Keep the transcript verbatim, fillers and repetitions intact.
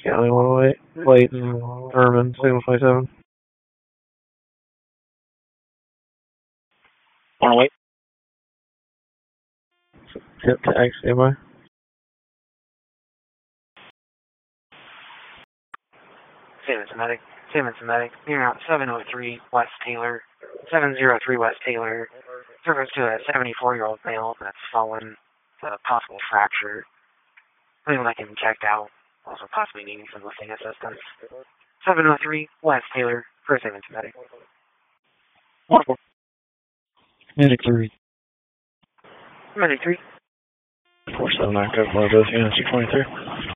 County one oh eight, Layton, Thurman, signal twenty-seven. one oh eight. Tip tag, standby. Simmons Medic, Simmons Medic, near out seven oh three West Taylor, seven oh three West Taylor, refers to a seventy-four-year-old male that's fallen with a possible fracture. Feeling like him checked out, also possibly needing some lifting assistance. seven oh three West Taylor, for Simmons Medic. Wonderful. Medic three. Medic three. four seven nine, cover both units, two twenty-three.